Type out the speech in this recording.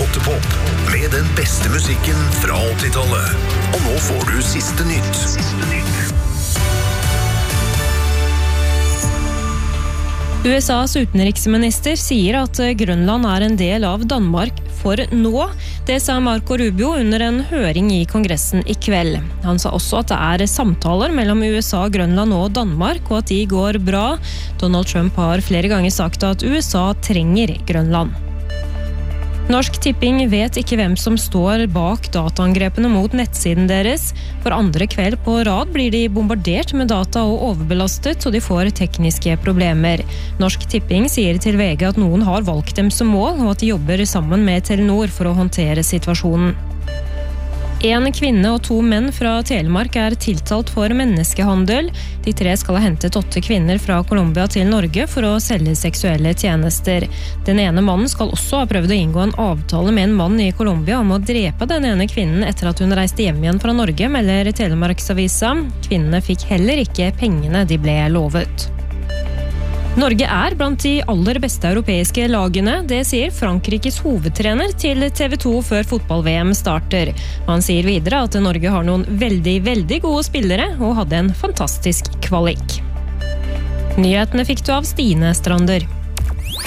Gåtepop med den beste musikken fra 80-tallet. Og nå får du siste nytt. USAs utenriksminister sier at Grønland en del av Danmark for nå. Det sa Marco Rubio under en høring i Kongressen i kveld. Han sa også at det samtaler mellom USA, Grønland og Danmark, og at de går bra. Donald Trump har flere ganger sagt at USA trenger Grønland. Norsk Tipping vet ikke hvem som står bak dataangrepene mot nettsiden deres. For andre kveld på rad blir de bombardert med data og overbelastet, så de får tekniske problemer. Norsk Tipping sier til VG at noen har valgt dem som mål, og at de jobber sammen med Telenor for å håndtere situasjonen. En kvinne og 2 menn fra Telemark tiltalt for menneskehandel. De 3 skal ha hentet 8 kvinner fra Colombia til Norge for å selge seksuelle tjenester. Den ene mannen skal også ha prøvd å inngå en avtale med en mann i Colombia om å drepe den ene kvinnen etter at hun reiste hjem igjen fra Norge, melder Telemarksavisa. Kvinnene fikk heller ikke pengene de ble lovet. Norge blant de aller beste europeiske lagene, det sier Frankrikes hovedtrener til TV 2 før fotball-VM starter. Han sier videre at Norge har noen veldig gode spillere og hadde en fantastisk kvalik. Nyhetene fikk du av Stine Strander.